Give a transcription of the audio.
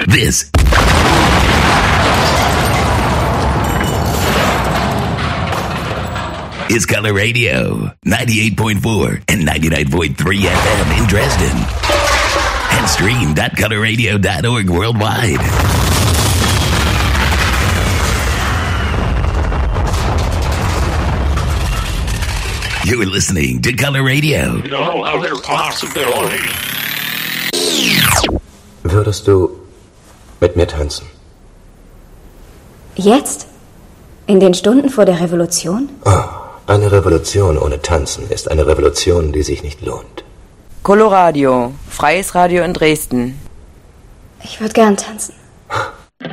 This is Color Radio, 98.4 and 99.3 FM in Dresden. And stream.colorradio.org worldwide. You're listening to Color Radio. No other possibility. Würdest du mit mir tanzen? Jetzt? In den Stunden vor der Revolution? Oh, eine Revolution ohne Tanzen ist eine Revolution, die sich nicht lohnt. Coloradio, freies Radio in Dresden. Ich würde gern tanzen.